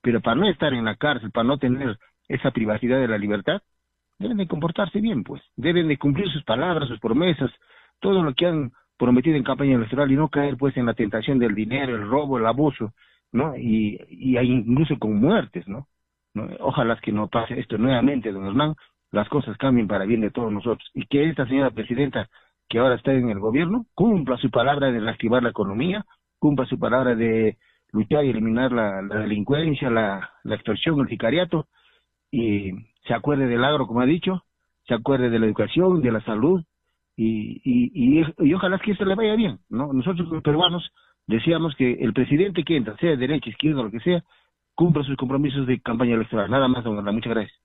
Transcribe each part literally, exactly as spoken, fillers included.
pero para no estar en la cárcel, para no tener esa privacidad de la libertad, deben de comportarse bien, pues, deben de cumplir sus palabras, sus promesas, todo lo que han prometido en campaña electoral y no caer pues en la tentación del dinero, el robo, el abuso, ¿no? Y, y hay incluso con muertes, ¿no? ¿no? Ojalá que no pase esto nuevamente, don Hernán, las cosas cambien para bien de todos nosotros y que esta señora presidenta que ahora está en el gobierno cumpla su palabra de reactivar la economía, cumpla su palabra de luchar y eliminar la, la delincuencia, la, la extorsión, el sicariato, y se acuerde del agro, como ha dicho, se acuerde de la educación, de la salud, y, y, y, y ojalá que esto le vaya bien, ¿no? Nosotros los peruanos decíamos que el presidente que entra, sea de derecha, izquierda, lo que sea, cumpla sus compromisos de campaña electoral. Nada más, don Hernán, muchas gracias.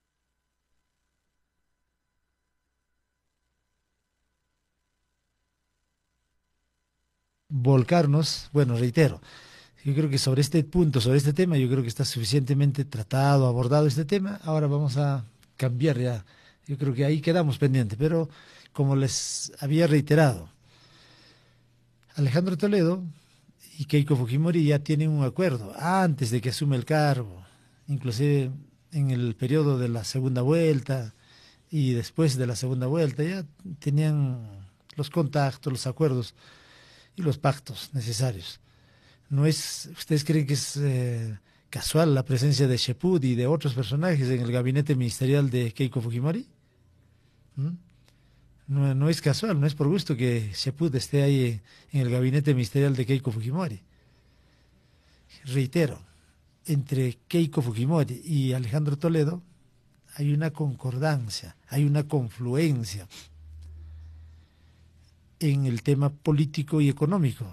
Volcarnos, bueno, reitero, yo creo que sobre este punto, sobre este tema, yo creo que está suficientemente tratado, abordado este tema. Ahora vamos a cambiar ya. Yo creo que ahí quedamos pendientes, pero como les había reiterado, Alejandro Toledo y Keiko Fujimori ya tienen un acuerdo antes de que asume el cargo, inclusive en el periodo de la segunda vuelta y después de la segunda vuelta, ya tenían los contactos, los acuerdos y los pactos necesarios. No es, ¿ustedes creen que es eh, casual la presencia de Sheput y de otros personajes en el gabinete ministerial de Keiko Fujimori? ¿Mm? No, no es casual, no es por gusto que Sheput esté ahí en el gabinete ministerial de Keiko Fujimori. Reitero, entre Keiko Fujimori y Alejandro Toledo hay una concordancia, hay una confluencia en el tema político y económico,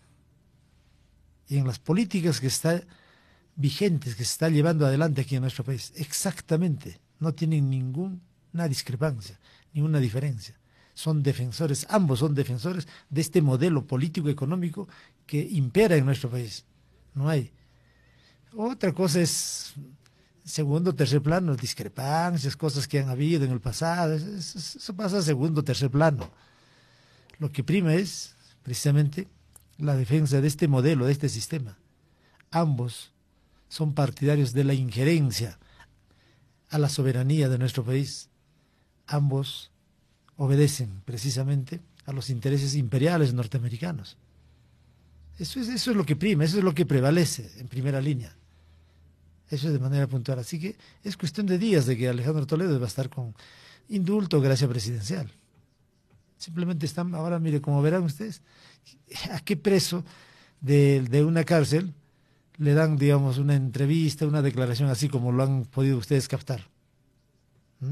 y en las políticas que están vigentes, que se está llevando adelante aquí en nuestro país. Exactamente, no tienen ninguna discrepancia, ninguna diferencia. Son defensores, ambos son defensores de este modelo político-económico que impera en nuestro país. No hay. Otra cosa es segundo, tercer plano, discrepancias, cosas que han habido en el pasado, eso, eso pasa a segundo, tercer plano. Lo que prima es, precisamente, la defensa de este modelo, de este sistema. Ambos son partidarios de la injerencia a la soberanía de nuestro país. Ambos obedecen, precisamente, a los intereses imperiales norteamericanos. Eso es, eso es lo que prima, eso es lo que prevalece en primera línea. Eso es de manera puntual. Así que es cuestión de días de que Alejandro Toledo va a estar con indulto o gracia presidencial. Simplemente están, ahora mire, como verán ustedes, ¿a qué preso de, de una cárcel le dan, digamos, una entrevista, una declaración así como lo han podido ustedes captar? ¿Mm?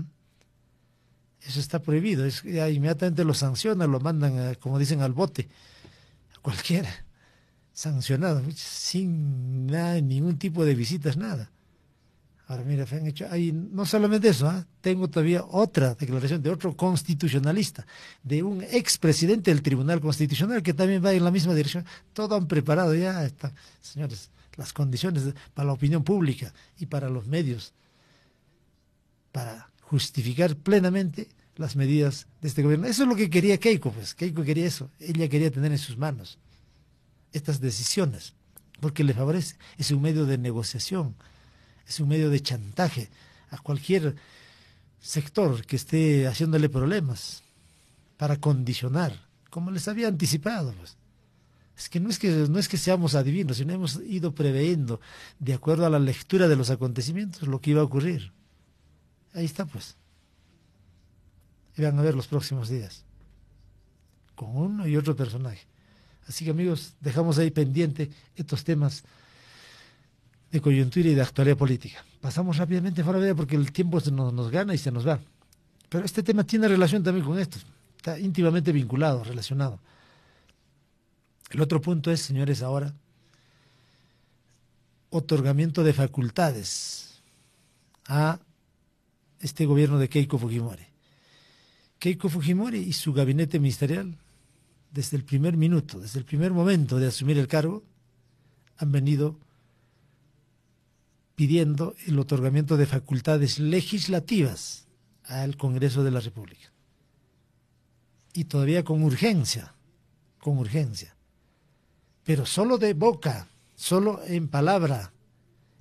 Eso está prohibido, es, ya inmediatamente lo sancionan, lo mandan, a, como dicen, al bote, a cualquiera, sancionado, sin nada, ningún tipo de visitas, nada. Ahora mira, han hecho, hay, no solamente eso, ¿eh? Tengo todavía otra declaración de otro constitucionalista, de un expresidente del Tribunal Constitucional que también va en la misma dirección. Todo han preparado ya, está, señores, las condiciones para la opinión pública y para los medios, para justificar plenamente las medidas de este gobierno. Eso es lo que quería Keiko, pues. Keiko quería eso. Ella quería tener en sus manos estas decisiones, porque le favorece. Es un medio de negociación, es un medio de chantaje a cualquier sector que esté haciéndole problemas para condicionar, como les había anticipado, pues. Es que no es que no es que seamos adivinos, sino hemos ido preveyendo, de acuerdo a la lectura de los acontecimientos, lo que iba a ocurrir. Ahí está, pues. Y van a ver los próximos días, con uno y otro personaje. Así que, amigos, dejamos ahí pendiente estos temas de coyuntura y de actualidad política. Pasamos rápidamente fuera de porque el tiempo se nos, nos gana y se nos va. Pero este tema tiene relación también con esto. Está íntimamente vinculado, relacionado. El otro punto es, señores, ahora, otorgamiento de facultades a este gobierno de Keiko Fujimori. Keiko Fujimori y su gabinete ministerial, desde el primer minuto, desde el primer momento de asumir el cargo, han venido pidiendo el otorgamiento de facultades legislativas al Congreso de la República. Y todavía con urgencia, con urgencia. Pero solo de boca, solo en palabra,